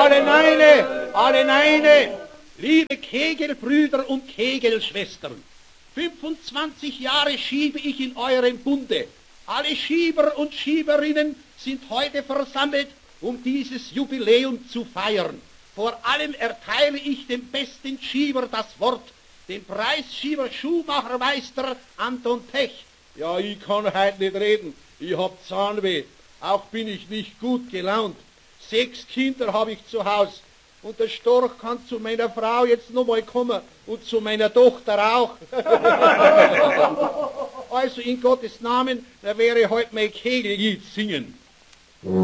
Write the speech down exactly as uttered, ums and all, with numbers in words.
alle Neine, alle Neine, liebe Kegelbrüder und Kegelschwestern, fünfundzwanzig Jahre schiebe ich in eurem Bunde. Alle Schieber und Schieberinnen sind heute versammelt, um dieses Jubiläum zu feiern. Vor allem erteile ich dem besten Schieber das Wort, den Preisschieber Schuhmachermeister Anton Pech. Ja, ich kann heute nicht reden, ich hab Zahnweh, auch bin ich nicht gut gelaunt. Sechs Kinder habe ich zu Haus und der Storch kann zu meiner Frau jetzt noch mal kommen und zu meiner Tochter auch. Also in Gottes Namen, da wäre heute mein Kegellied singen.